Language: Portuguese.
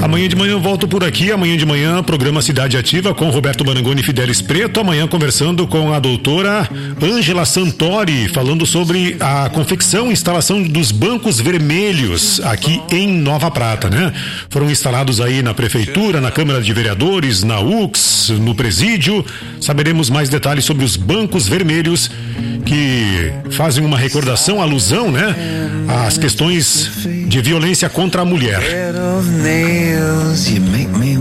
Amanhã de manhã eu volto por aqui. Amanhã de manhã, programa Cidade Ativa com Roberto Marangoni e Fidelis Preto. Amanhã conversando com a doutora Ângela Santori, falando sobre a confecção e instalação dos bancos vermelhos aqui em Nova Prata, né? Foram instalados aí na Prefeitura, na Câmara de Vereadores, na UX, no Presídio. Saberemos mais detalhes sobre os bancos vermelhos que fazem uma recordação, alusão, né? Às questões de violência contra a mulher. You make me